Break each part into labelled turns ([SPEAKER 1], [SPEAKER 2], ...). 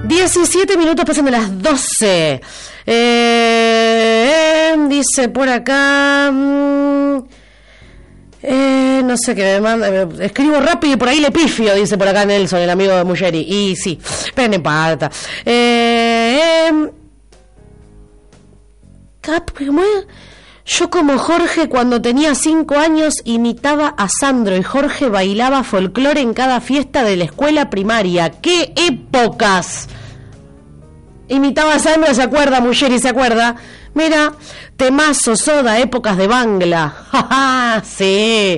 [SPEAKER 1] 17 minutos pasan de las 12. Dice por acá... no sé qué me manda. Escribo rápido y por ahí le pifio, dice por acá Nelson, el amigo de Muggeri. Y sí, pero no importa. ¿Cómo es? Yo como Jorge cuando tenía 5 años imitaba a Sandro y Jorge bailaba folclore en cada fiesta de la escuela primaria. ¡Qué épocas! Imitaba a Sandro, ¿se acuerda? Muggeri, ¿se acuerda? Mira, temazo, Soda, épocas de Bangla. Sí.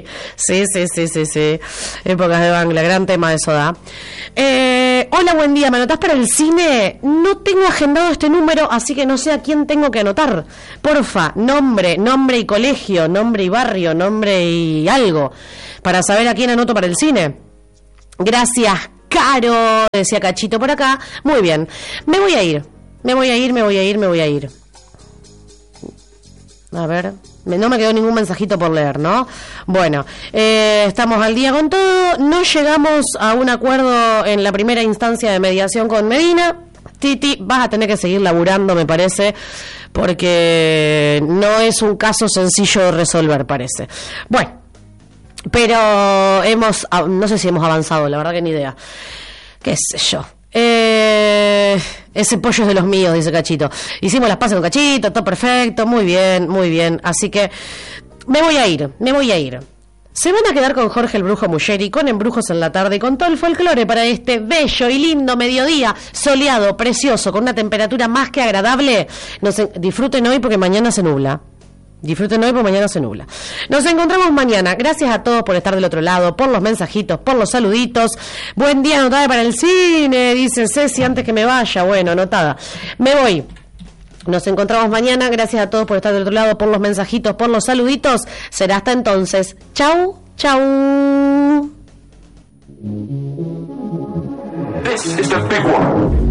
[SPEAKER 1] Épocas de Bangla, gran tema de Soda. Hola, buen día, ¿me anotás para el cine? No tengo agendado este número, así que no sé a quién tengo que anotar. Porfa, nombre y colegio, nombre y barrio, nombre y algo, para saber a quién anoto para el cine. Gracias, Caro, decía Cachito por acá. Muy bien, me voy a ir. A ver, no me quedó ningún mensajito por leer, ¿no? Bueno, estamos al día con todo. No llegamos a un acuerdo en la primera instancia de mediación con Medina. Titi, vas a tener que seguir laburando, me parece, porque no es un caso sencillo de resolver, parece. Bueno, pero no sé si hemos avanzado, la verdad que ni idea. Qué sé yo. Ese pollo es de los míos, dice Cachito. Hicimos las paces con Cachito, todo perfecto, muy bien. Así que me voy a ir. Se van a quedar con Jorge el Brujo Muggeri, con Embrujos en la tarde y con todo el folclore para este bello y lindo mediodía, soleado, precioso, con una temperatura más que agradable. Disfruten hoy porque mañana se nubla. Nos encontramos mañana. Gracias a todos por estar del otro lado, por los mensajitos, por los saluditos. Buen día, anotada para el cine, dice Ceci antes que me vaya. Bueno, anotada. Me voy. Nos encontramos mañana. Gracias a todos por estar del otro lado, por los mensajitos, por los saluditos. Será hasta entonces. Chau.
[SPEAKER 2] This is the big one.